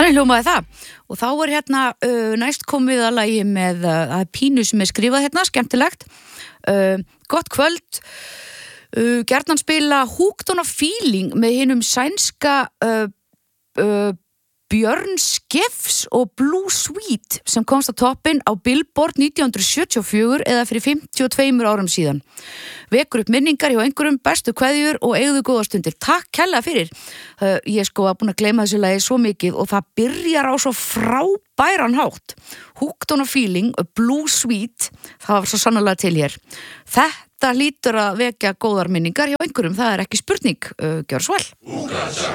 Þannig hljómaði það og þá hérna næst komið að lagi með að pínu sem skrifað hérna, skemmtilegt. Gott kvöld. Gjarnan spila Hooked on a Feeling með hinum sænska Björn Skeffs og Blue Sweet sem komst á toppinn á Billboard 1974 eða fyrir 52 árum síðan. Vekur upp minningar hjá einhverjum, bestu kveðjur og eigðu góða stundir. Takk kærlega fyrir. Ég var búin að gleyma þessu lagi svo mikið og það byrjar á svo frábæran hátt. Hooked on a Feeling, Blue Sweet, það var svo sannarlega til hér. Þetta hlýtur að vekja góðar minningar hjá einhverjum, það er ekki spurning. Gjörðu svo vel.